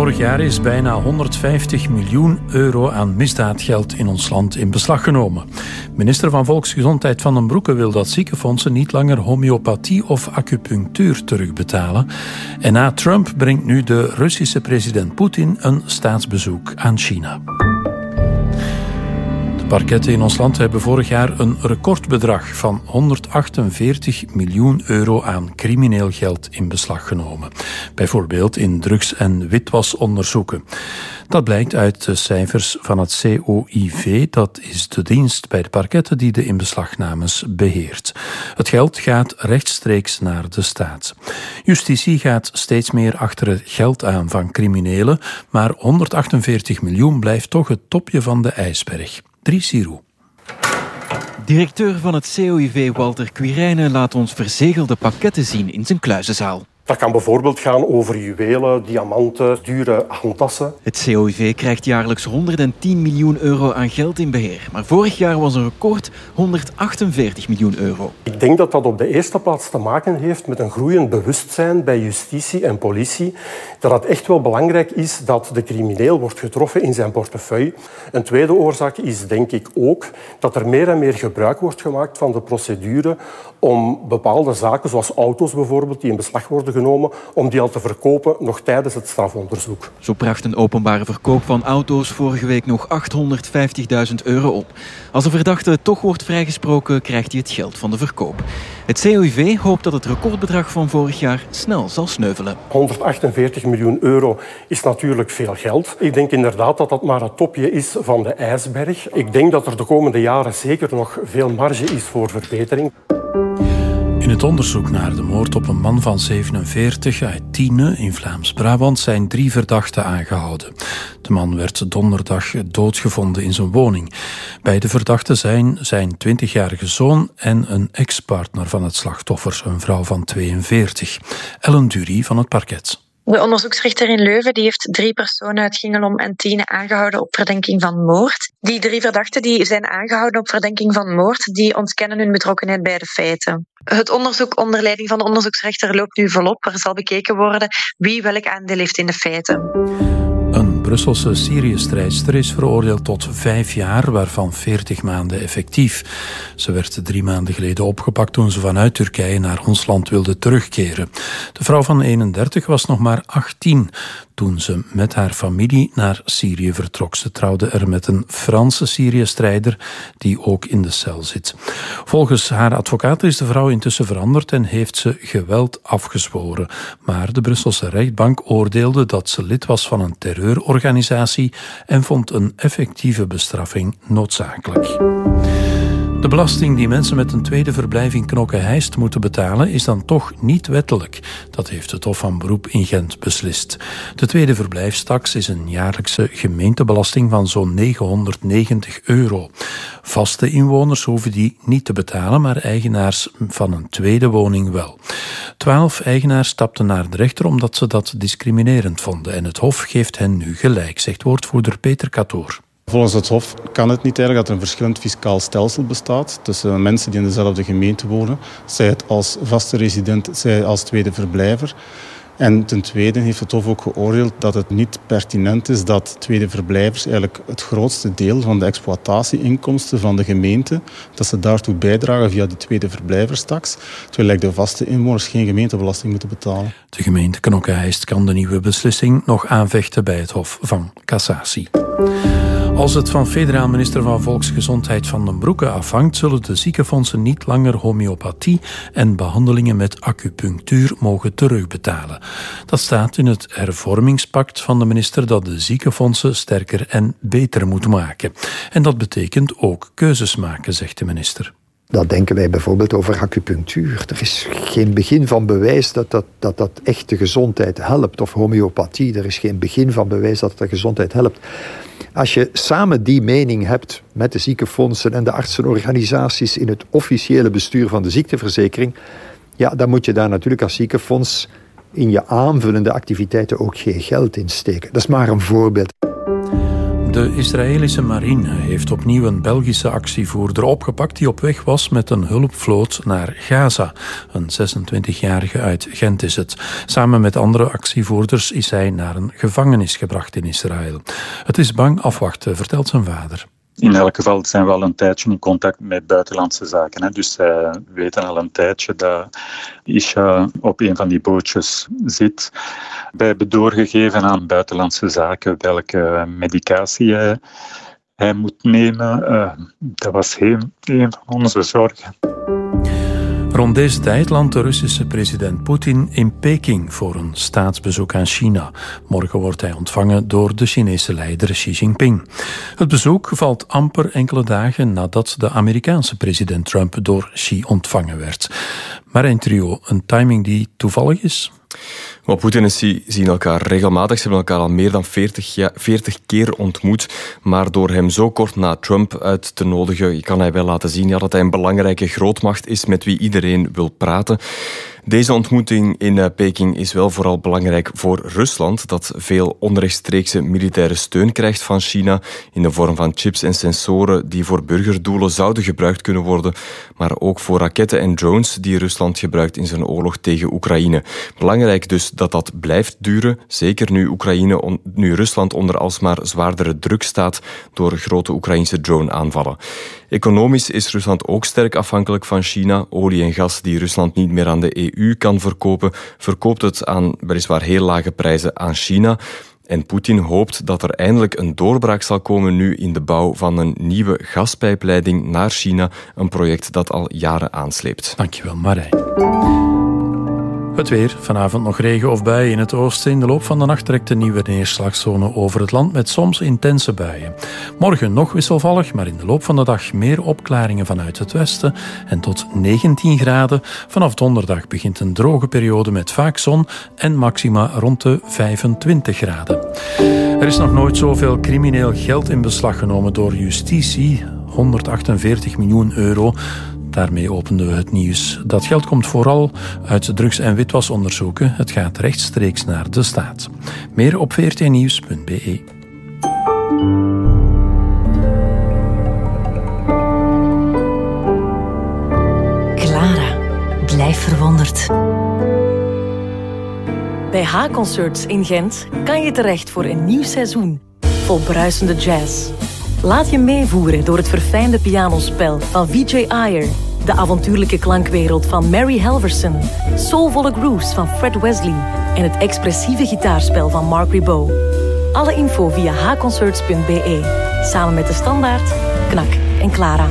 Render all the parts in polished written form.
Vorig jaar is bijna 150 miljoen euro aan misdaadgeld in ons land in beslag genomen. Minister van Volksgezondheid Van den Broeke wil dat ziekenfondsen niet langer homeopathie of acupunctuur terugbetalen. En na Trump brengt nu de Russische president Poetin een staatsbezoek aan China. De parketten in ons land hebben vorig jaar een recordbedrag van 148 miljoen euro aan crimineel geld in beslag genomen. Bijvoorbeeld in drugs- en witwasonderzoeken. Dat blijkt uit de cijfers van het COIV, dat is de dienst bij de parketten die de inbeslagnames beheert. Het geld gaat rechtstreeks naar de staat. Justitie gaat steeds meer achter het geld aan van criminelen, maar 148 miljoen blijft toch het topje van de ijsberg. Dries Sirou. Directeur van het COIV Walter Quirijnen laat ons verzegelde pakketten zien in zijn kluizenzaal. Dat kan bijvoorbeeld gaan over juwelen, diamanten, dure handtassen. Het COIV krijgt jaarlijks 110 miljoen euro aan geld in beheer. Maar vorig jaar was een record 148 miljoen euro. Ik denk dat dat op de eerste plaats te maken heeft met een groeiend bewustzijn bij justitie en politie. Dat het echt wel belangrijk is dat de crimineel wordt getroffen in zijn portefeuille. Een tweede oorzaak is denk ik ook dat er meer en meer gebruik wordt gemaakt van de procedure om bepaalde zaken, zoals auto's bijvoorbeeld, die in beslag worden genomen, om die al te verkopen nog tijdens het strafonderzoek. Zo bracht een openbare verkoop van auto's vorige week nog 850.000 euro op. Als een verdachte toch wordt vrijgesproken, krijgt hij het geld van de verkoop. Het COIV hoopt dat het recordbedrag van vorig jaar snel zal sneuvelen. 148 miljoen euro is natuurlijk veel geld. Ik denk inderdaad dat dat maar het topje is van de ijsberg. Ik denk dat er de komende jaren zeker nog veel marge is voor verbetering. In het onderzoek naar de moord op een man van 47 uit Tiene in Vlaams-Brabant zijn 3 verdachten aangehouden. De man werd donderdag doodgevonden in zijn woning. Beide verdachten zijn zijn 20-jarige zoon en een ex-partner van het slachtoffer, een vrouw van 42. Ellen Dury van het parket. De onderzoeksrechter in Leuven die heeft 3 personen uit Giengelom en Tiene aangehouden op verdenking van moord. Die 3 verdachten die zijn aangehouden op verdenking van moord, die ontkennen hun betrokkenheid bij de feiten. Het onderzoek onder leiding van de onderzoeksrechter loopt nu volop. Er zal bekeken worden wie welk aandeel heeft in de feiten. Een Brusselse Syrië-strijdster is veroordeeld tot 5 jaar, waarvan 40 maanden effectief. Ze werd 3 maanden geleden opgepakt toen ze vanuit Turkije naar ons land wilde terugkeren. De vrouw van 31 was nog maar 18 toen ze met haar familie naar Syrië vertrok. Ze trouwde er met een Franse Syrië-strijder die ook in de cel zit. Volgens haar advocaat is de vrouw intussen veranderd en heeft ze geweld afgezworen. Maar de Brusselse rechtbank oordeelde dat ze lid was van een terreurorganisatie en vond een effectieve bestraffing noodzakelijk. De belasting die mensen met een tweede verblijf in Knokke-Heist moeten betalen is dan toch niet wettelijk. Dat heeft het Hof van Beroep in Gent beslist. De tweede verblijfstaks is een jaarlijkse gemeentebelasting van zo'n 990 euro. Vaste inwoners hoeven die niet te betalen, maar eigenaars van een tweede woning wel. 12 eigenaars stapten naar de rechter omdat ze dat discriminerend vonden. En het Hof geeft hen nu gelijk, zegt woordvoerder Peter Catoor. Volgens het Hof kan het niet eigenlijk dat er een verschillend fiscaal stelsel bestaat tussen mensen die in dezelfde gemeente wonen, zij het als vaste resident, zij als tweede verblijver. En ten tweede heeft het Hof ook geoordeeld dat het niet pertinent is dat tweede verblijvers eigenlijk het grootste deel van de exploitatieinkomsten van de gemeente, dat ze daartoe bijdragen via die tweede verblijverstaks, terwijl de vaste inwoners geen gemeentebelasting moeten betalen. De gemeente Knokke-Heist kan de nieuwe beslissing nog aanvechten bij het Hof van Cassatie. Als het van federaal minister van Volksgezondheid Van den Broeke afhangt, zullen de ziekenfondsen niet langer homeopathie en behandelingen met acupunctuur mogen terugbetalen. Dat staat in het hervormingspact van de minister dat de ziekenfondsen sterker en beter moet maken. En dat betekent ook keuzes maken, zegt de minister. Dat denken wij bijvoorbeeld over acupunctuur. Er is geen begin van bewijs dat echt de gezondheid helpt. Of homeopathie, er is geen begin van bewijs dat het de gezondheid helpt. Als je samen die mening hebt met de ziekenfondsen en de artsenorganisaties in het officiële bestuur van de ziekteverzekering, ja, dan moet je daar natuurlijk als ziekenfonds in je aanvullende activiteiten ook geen geld in steken. Dat is maar een voorbeeld. De Israëlische marine heeft opnieuw een Belgische actievoerder opgepakt die op weg was met een hulpvloot naar Gaza. Een 26-jarige uit Gent is het. Samen met andere actievoerders is hij naar een gevangenis gebracht in Israël. Het is bang afwachten, vertelt zijn vader. In elk geval zijn we al een tijdje in contact met buitenlandse zaken. Hè. Dus zij weten al een tijdje dat Isha op een van die bootjes zit. Wij hebben doorgegeven aan buitenlandse zaken welke medicatie hij moet nemen. Dat was een van onze zorgen. Rond deze tijd landt de Russische president Poetin in Peking voor een staatsbezoek aan China. Morgen wordt hij ontvangen door de Chinese leider Xi Jinping. Het bezoek valt amper enkele dagen nadat de Amerikaanse president Trump door Xi ontvangen werd. Marijn Trio, een timing die toevallig is? Maar Poetin en Xi zien elkaar regelmatig. Ze hebben elkaar al meer dan 40 keer ontmoet. Maar door hem zo kort na Trump uit te nodigen, kan hij wel laten zien dat hij een belangrijke grootmacht is met wie iedereen wil praten. Deze ontmoeting in Peking is wel vooral belangrijk voor Rusland, dat veel onrechtstreekse militaire steun krijgt van China in de vorm van chips en sensoren die voor burgerdoelen zouden gebruikt kunnen worden, maar ook voor raketten en drones die Rusland gebruikt in zijn oorlog tegen Oekraïne. Belangrijk dus dat dat blijft duren, zeker nu Rusland onder alsmaar zwaardere druk staat door grote Oekraïnse drone-aanvallen. Economisch is Rusland ook sterk afhankelijk van China. Olie en gas die Rusland niet meer aan de EU kan verkopen, verkoopt het aan weliswaar heel lage prijzen aan China. En Poetin hoopt dat er eindelijk een doorbraak zal komen nu in de bouw van een nieuwe gaspijpleiding naar China. Een project dat al jaren aansleept. Dankjewel, Marijn. Het weer. Vanavond nog regen of buien in het oosten. In de loop van de nacht trekt een nieuwe neerslagzone over het land met soms intense buien. Morgen nog wisselvallig, maar in de loop van de dag meer opklaringen vanuit het westen en tot 19 graden. Vanaf donderdag begint een droge periode met vaak zon en maxima rond de 25 graden. Er is nog nooit zoveel crimineel geld in beslag genomen door justitie. 148 miljoen euro. Daarmee openden we het nieuws. Dat geld komt vooral uit drugs- en witwasonderzoeken. Het gaat rechtstreeks naar de staat. Meer op vrtnieuws.be. Clara, blijf verwonderd. Bij H-Concerts in Gent kan je terecht voor een nieuw seizoen vol bruisende jazz. Laat je meevoeren door het verfijnde pianospel van Vijay Iyer, de avontuurlijke klankwereld van Mary Helverson, soulvolle grooves van Fred Wesley en het expressieve gitaarspel van Mark Ribot. Alle info via hconcerts.be, samen met De Standaard, Knak en Clara.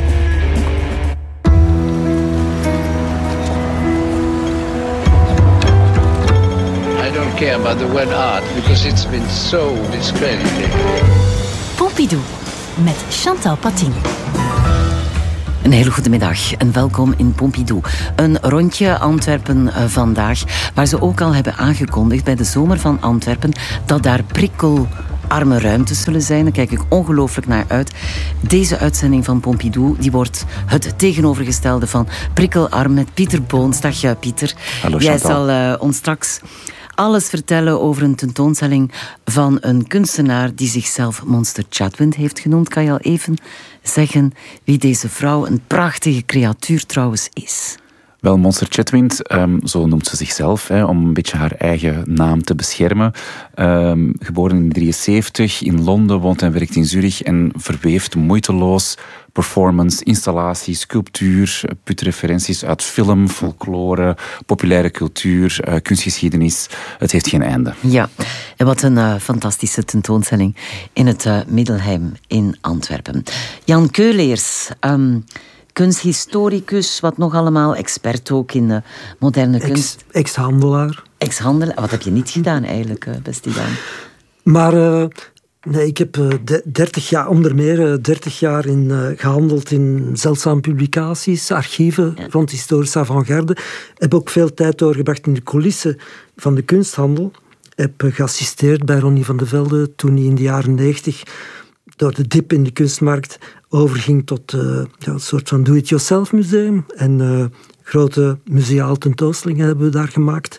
I don't care about the word art because it's been so discredited. Pompidou met Chantal Patin. Een hele goede middag en welkom in Pompidou. Een rondje Antwerpen vandaag, waar ze ook al hebben aangekondigd bij de Zomer van Antwerpen dat daar prikkelarme ruimtes zullen zijn. Daar kijk ik ongelooflijk naar uit. Deze uitzending van Pompidou die wordt het tegenovergestelde van prikkelarm met Pieter Boons. Dag Pieter. Hallo, jij Chantal. zal ons straks alles vertellen over een tentoonstelling van een kunstenaar die zichzelf Monster Chatwin heeft genoemd. Kan je al even zeggen wie deze vrouw, een prachtige creatuur trouwens, is? Wel, Monster Chatwin, zo noemt ze zichzelf, om een beetje haar eigen naam te beschermen. Geboren in 1973, in Londen, woont en werkt in Zurich en verweeft moeiteloos performance, installatie, sculptuur, put referenties uit film, folklore, populaire cultuur, kunstgeschiedenis. Het heeft geen einde. Ja, en wat een fantastische tentoonstelling in het Middelheim in Antwerpen. Jan Keuleers, kunsthistoricus, wat nog allemaal, expert ook in moderne kunst. Ex-handelaar. Ex-handelaar. Wat heb je niet gedaan eigenlijk, beste Jan? Maar nee, ik heb 30 jaar, onder meer 30 jaar gehandeld in zeldzame publicaties, archieven rond historische avant-garde. Heb ook veel tijd doorgebracht in de coulissen van de kunsthandel. Heb geassisteerd bij Ronnie van de Velde toen hij in de jaren 90 door de dip in de kunstmarkt overging tot een soort van do-it-yourself museum. En grote museale tentoonstellingen hebben we daar gemaakt.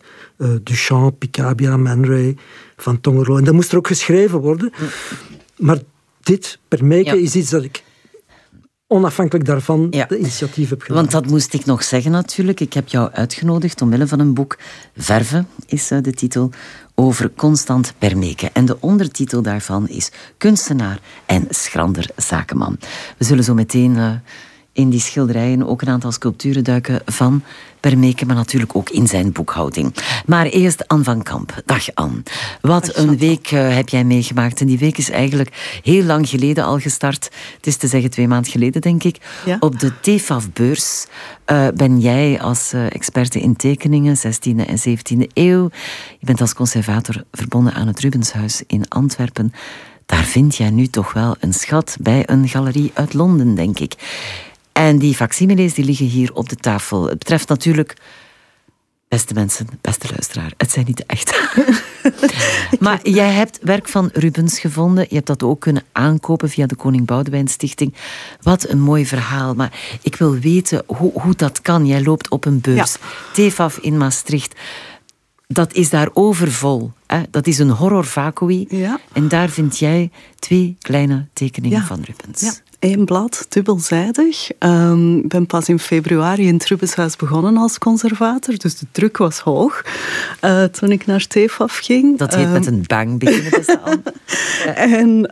Duchamp, Picabia, Man Ray, Van Tongero. En dat moest er ook geschreven worden. Maar dit, Permeke, is iets dat ik onafhankelijk daarvan de initiatief heb genomen. Want dat moest ik nog zeggen natuurlijk. Ik heb jou uitgenodigd omwille van een boek. Verve is de titel, over Constant Permeke. En de ondertitel daarvan is Kunstenaar en schrander zakenman. We zullen zo meteen in die schilderijen ook een aantal sculpturen duiken van Permeke, maar natuurlijk ook in zijn boekhouding. Maar eerst Anne van Kamp. Dag Anne. Wat een week heb jij meegemaakt. En die week is eigenlijk heel lang geleden al gestart. Het is te zeggen 2 maanden geleden, denk ik. Ja. Op de TEFAF-beurs ben jij als experte in tekeningen, 16e en 17e eeuw. Je bent als conservator verbonden aan het Rubenshuis in Antwerpen. Daar vind jij nu toch wel een schat bij een galerie uit Londen, denk ik. En die facsimiles die liggen hier op de tafel. Het betreft natuurlijk, beste mensen, beste luisteraar, het zijn niet de echte. Maar jij hebt werk van Rubens gevonden. Je hebt dat ook kunnen aankopen via de Koning Boudewijn Stichting. Wat een mooi verhaal. Maar ik wil weten hoe dat kan. Jij loopt op een beurs. Ja. TEFAF in Maastricht. Dat is daar overvol. Hè? Dat is een horror vacui. Ja. En daar vind jij 2 kleine tekeningen van Rubens. Ja. 1 blad, dubbelzijdig. Ik ben pas in februari in het Rubenshuis begonnen als conservator, dus de druk was hoog toen ik naar TEFAF ging. Dat heet met een bang beginnen, beste Anne. En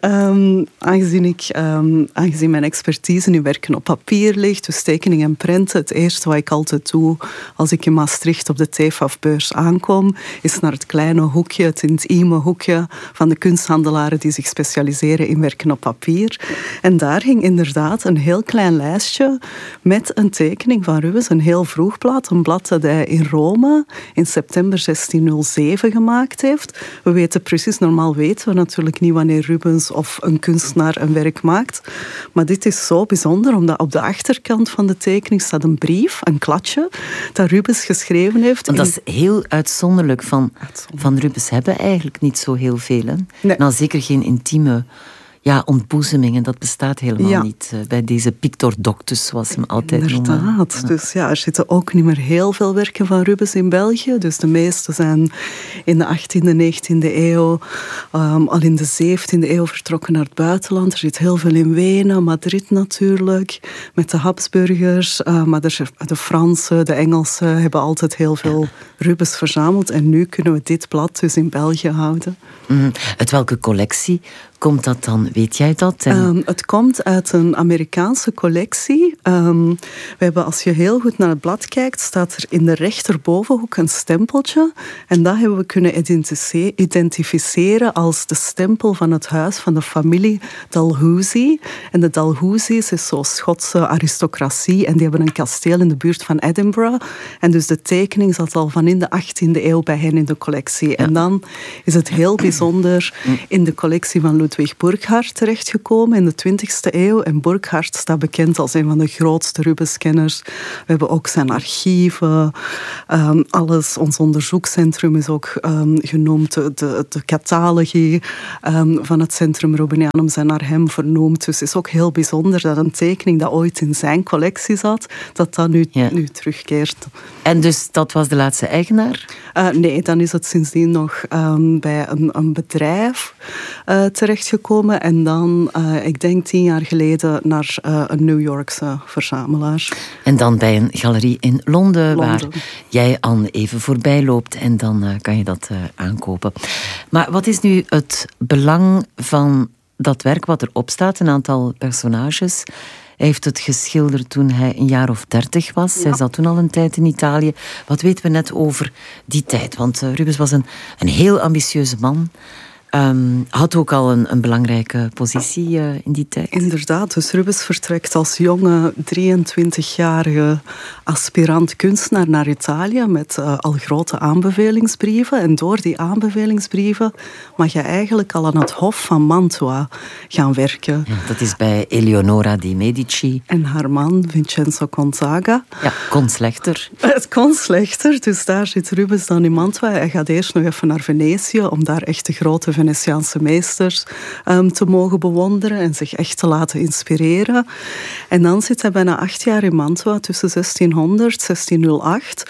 aangezien mijn expertise nu werken op papier ligt, dus tekening en prenten, het eerste wat ik altijd doe als ik in Maastricht op de TEFAF-beurs aankom, is naar het kleine hoekje, het intieme hoekje van de kunsthandelaren die zich specialiseren in werken op papier. En daar ging inderdaad een heel klein lijstje met een tekening van Rubens, een heel vroeg blad, een blad dat hij in Rome in september 1607 gemaakt heeft. We weten precies, normaal weten we natuurlijk niet wanneer Rubens of een kunstenaar een werk maakt, maar dit is zo bijzonder, omdat op de achterkant van de tekening staat een brief, een kladje, dat Rubens geschreven heeft. Want dat is heel uitzonderlijk van Rubens hebben eigenlijk niet zo heel veel. Hè? Nee. Nou, zeker geen intieme ontboezemingen, dat bestaat helemaal niet bij deze Pictor Doctus, zoals ze hem altijd noemen. Inderdaad. Dus er zitten ook niet meer heel veel werken van Rubens in België. Dus de meeste zijn in de 18e, 19e eeuw, al in de 17e eeuw vertrokken naar het buitenland. Er zit heel veel in Wenen, Madrid natuurlijk, met de Habsburgers. Maar de Fransen, de Engelsen hebben altijd heel veel Rubens verzameld. En nu kunnen we dit blad dus in België houden. Uit welke collectie komt dat dan? Weet jij dat? Het komt uit een Amerikaanse collectie. We hebben, als je heel goed naar het blad kijkt, staat er in de rechterbovenhoek een stempeltje. En dat hebben we kunnen identificeren als de stempel van het huis van de familie Dalhousie. En de Dalhousies is zo Schotse aristocratie. En die hebben een kasteel in de buurt van Edinburgh. En dus de tekening zat al van in de 18e eeuw bij hen in de collectie. Ja. En dan is het heel bijzonder in de collectie van Ludwig Burckhardt terechtgekomen in de 20e eeuw. En Burckhardt staat bekend als een van de grootste Rubens-kenners. We hebben ook zijn archieven. Alles, ons onderzoekscentrum is ook genoemd. De catalogie van het Centrum Rubenianum zijn naar hem vernoemd. Dus het is ook heel bijzonder dat een tekening dat ooit in zijn collectie zat, dat nu terugkeert. En dus dat was de laatste eigenaar? Nee, dan is het sindsdien nog bij een bedrijf terechtgekomen. En dan, ik denk 10 jaar geleden, naar een New Yorkse verzamelaar. En dan bij een galerie in Londen, waar jij Anne even voorbij loopt. En dan kan je dat aankopen. Maar wat is nu het belang van dat werk wat erop staat? Een aantal personages. Hij heeft het geschilderd toen hij een jaar of 30 was. Ja. Hij zat toen al een tijd in Italië. Wat weten we net over die tijd? Want Rubens was een heel ambitieuze man. Had ook al een belangrijke positie in die tijd. Inderdaad, dus Rubens vertrekt als jonge 23-jarige aspirant kunstenaar naar Italië met al grote aanbevelingsbrieven. En door die aanbevelingsbrieven mag je eigenlijk al aan het hof van Mantua gaan werken. Ja, dat is bij Eleonora di Medici. En haar man, Vincenzo Gonzaga. Ja, kon slechter. Het kon slechter, dus daar zit Rubens dan in Mantua. Hij gaat eerst nog even naar Venetië om daar echt de grote Venetiaanse meesters te mogen bewonderen en zich echt te laten inspireren. En dan zit hij bijna 8 jaar in Mantua tussen 1600 en 1608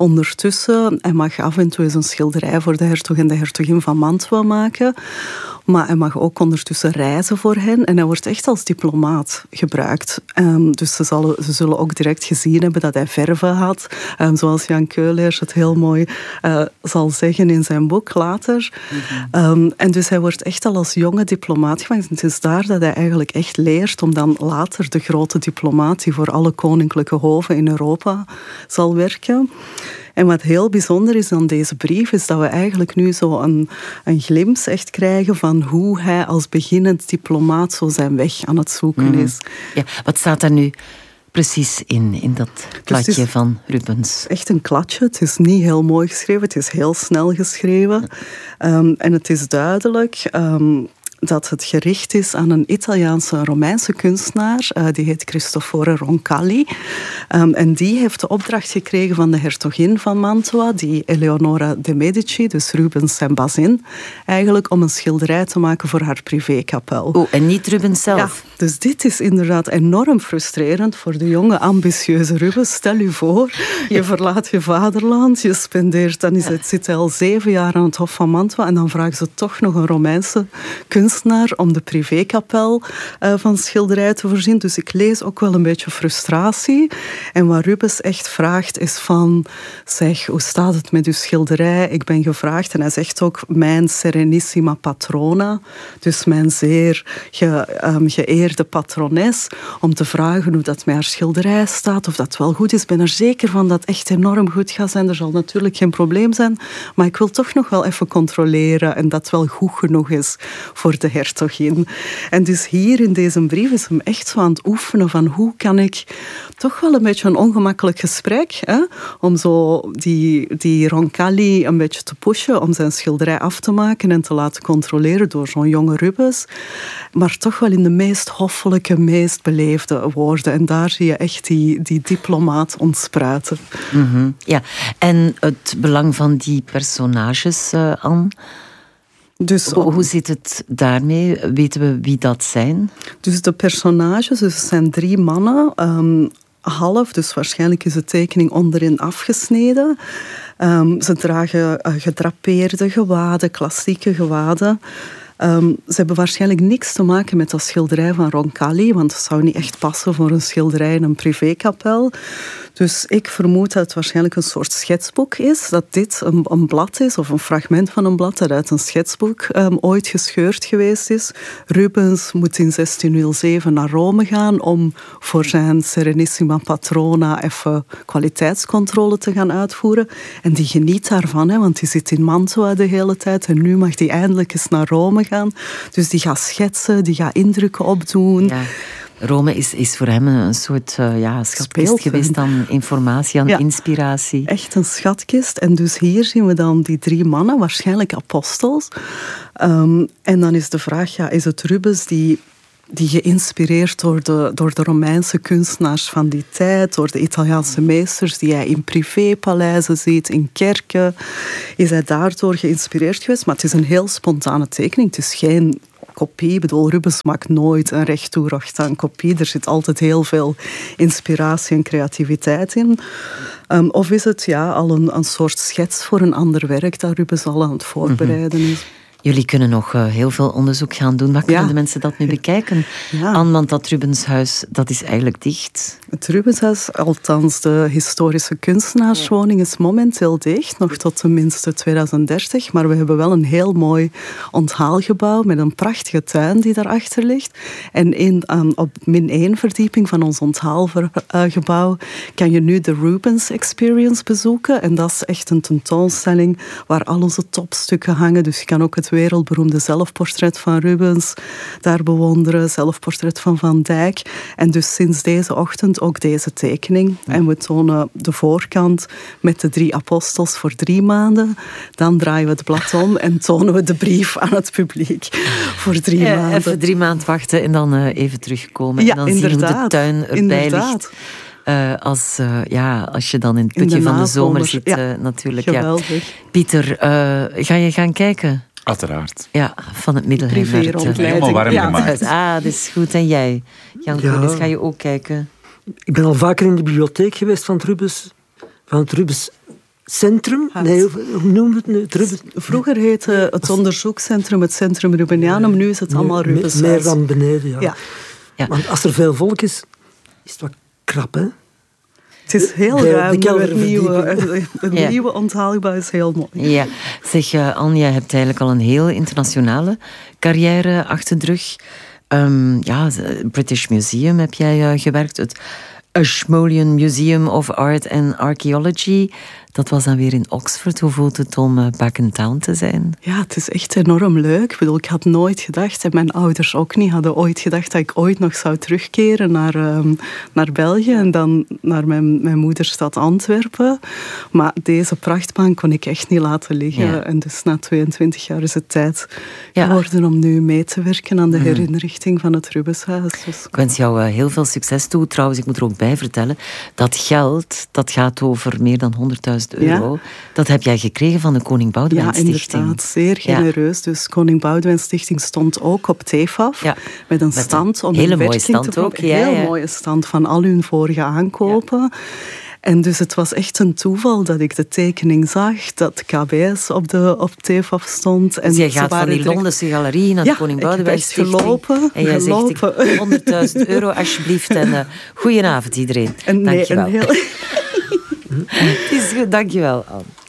Ondertussen, hij mag af en toe eens een schilderij voor de hertog en de hertogin van Mantua maken. Maar hij mag ook ondertussen reizen voor hen. En hij wordt echt als diplomaat gebruikt. Dus ze zullen ook direct gezien hebben dat hij verven had. Zoals Jan Keulers het heel mooi zal zeggen in zijn boek later. En dus hij wordt echt al als jonge diplomaat gemaakt. Het is daar dat hij eigenlijk echt leert om dan later de grote diplomaat die voor alle koninklijke hoven in Europa zal werken. En wat heel bijzonder is aan deze brief, is dat we eigenlijk nu zo een glimp echt krijgen van hoe hij als beginnend diplomaat zo zijn weg aan het zoeken is. Ja, wat staat daar nu precies in dat kladje dus van Rubens? Echt een kladje. Het is niet heel mooi geschreven, het is heel snel geschreven. En het is duidelijk dat het gericht is aan een Italiaanse Romeinse kunstenaar. Die heet Cristoforo Roncalli. En die heeft de opdracht gekregen van de hertogin van Mantua, die Eleonora de Medici, dus Rubens zijn bazin, eigenlijk om een schilderij te maken voor haar privékapel. Oh, en niet Rubens zelf? Ja, dus dit is inderdaad enorm frustrerend voor de jonge, ambitieuze Rubens. Stel je voor, je verlaat je vaderland, je spendeert, dan zit hij al 7 jaar aan het Hof van Mantua en dan vragen ze toch nog een Romeinse kunstenaar om de privékapel van schilderij te voorzien. Dus ik lees ook wel een beetje frustratie. En wat Rubens echt vraagt is van, zeg, hoe staat het met uw schilderij? Ik ben gevraagd, en hij zegt ook, mijn serenissima patrona, dus mijn zeer geëerde patrones, om te vragen hoe dat met haar schilderij staat, of dat wel goed is. Ik ben er zeker van dat het echt enorm goed gaat zijn. Er zal natuurlijk geen probleem zijn, maar ik wil toch nog wel even controleren en dat het wel goed genoeg is voor de hertogin. En dus hier in deze brief is hem echt zo aan het oefenen van hoe kan ik toch wel een beetje een ongemakkelijk gesprek, om zo die Roncalli een beetje te pushen, om zijn schilderij af te maken en te laten controleren door zo'n jonge Rubens, maar toch wel in de meest hoffelijke, meest beleefde woorden. En daar zie je echt die diplomaat ontspruiten. Ja, en het belang van die personages, Anne? Dus hoe zit het daarmee? Weten we wie dat zijn? Dus de personages, dus het zijn 3 mannen, half, dus waarschijnlijk is de tekening onderin afgesneden. Ze dragen gedrapeerde gewaden, klassieke gewaden. Ze hebben waarschijnlijk niks te maken met dat schilderij van Roncalli, want het zou niet echt passen voor een schilderij in een privékapel. Dus ik vermoed dat het waarschijnlijk een soort schetsboek is, dat dit een blad is, of een fragment van een blad dat uit een schetsboek ooit gescheurd geweest is. Rubens moet in 1607 naar Rome gaan om voor zijn Serenissima Patrona even kwaliteitscontrole te gaan uitvoeren. En die geniet daarvan, want die zit in Mantua de hele tijd en nu mag die eindelijk eens naar Rome gaan. Dus die gaat schetsen, die gaat indrukken opdoen. Ja. Rome is voor hem een soort schatkist geweest aan informatie, aan inspiratie. Echt een schatkist. En dus hier zien we dan die 3 mannen, waarschijnlijk apostels. En dan is de vraag, is het Rubens die geïnspireerd door de Romeinse kunstenaars van die tijd, door de Italiaanse meesters die hij in privépaleizen ziet, in kerken, is hij daardoor geïnspireerd geweest. Maar het is een heel spontane tekening. Het is geen kopie. Ik bedoel, Rubens maakt nooit een recht toe recht aan kopie. Er zit altijd heel veel inspiratie en creativiteit in. Of is het al een soort schets voor een ander werk dat Rubens al aan het voorbereiden is? Jullie kunnen nog heel veel onderzoek gaan doen. Waar kunnen de mensen dat nu bekijken? Anne, want dat Rubenshuis, dat is eigenlijk dicht. Het Rubenshuis, althans de historische kunstenaarswoning, is momenteel dicht. Nog tot tenminste 2030. Maar we hebben wel een heel mooi onthaalgebouw met een prachtige tuin die daarachter ligt. En op -1 verdieping van ons onthaalgebouw kan je nu de Rubens Experience bezoeken. En dat is echt een tentoonstelling waar al onze topstukken hangen. Dus je kan ook het wereldberoemde zelfportret van Rubens daar bewonderen, zelfportret van Van Dijk. En dus sinds deze ochtend ook deze tekening. En we tonen de voorkant met de 3 apostels voor 3 maanden. Dan draaien we het blad om en tonen we de brief aan het publiek voor 3 maanden. Even 3 maanden wachten en dan even terugkomen. En dan zien we hoe de tuin erbij ligt. Als je dan in het putje van de zomer zit, natuurlijk. Geweldig. Ja. Pieter, ga je gaan kijken? Uiteraard. Ja, van het Middelheim. Helemaal warm gemaakt. Dat is goed. En jij, Jan Koolmees, ga je ook kijken? Ik ben al vaker in de bibliotheek geweest van het Rubens centrum. Nee, hoe noemen we het nu? Vroeger heette het onderzoekscentrum het Centrum Rubenianum, nu is het allemaal Rubenshuis. Meer dan beneden, ja. Want als er veel volk is het wat krap, hè? Het is heel ruim. Het nieuwe onthaalgebouw is heel mooi. Ja. Zeg, Anne, jij hebt eigenlijk al een heel internationale carrière achter de rug. British Museum heb jij gewerkt. Het Ashmolean Museum of Art and Archaeology. Dat was dan weer in Oxford. Hoe voelt het om back in town te zijn? Ja, het is echt enorm leuk. Ik bedoel, ik had nooit gedacht, en mijn ouders ook niet, hadden ooit gedacht dat ik ooit nog zou terugkeren naar België en dan naar mijn moederstad Antwerpen. Maar deze prachtbaan kon ik echt niet laten liggen. Ja. En dus na 22 jaar is het tijd geworden om nu mee te werken aan de herinrichting van het Rubenshuis. Dus. Ik wens jou heel veel succes toe. Trouwens, ik moet er ook bij vertellen, dat geld, dat gaat over meer dan €100.000. Ja. Dat heb jij gekregen van de Koning Boudewijn Stichting. Ja, inderdaad. Zeer genereus. Dus Koning Boudewijn Stichting stond ook op TFAF. Ja. Met een stand om hele mooie stand ook. Heel mooie stand van al hun vorige aankopen. Ja. En dus het was echt een toeval dat ik de tekening zag, dat KBS op TFAF stond. Dus jij gaat van die Londense galerie naar de Koning Boudewijn Stichting. Gelopen. En jij zegt, €100.000 alsjeblieft. En goedenavond iedereen. Dankjewel. Het is goed, dankjewel, Anne.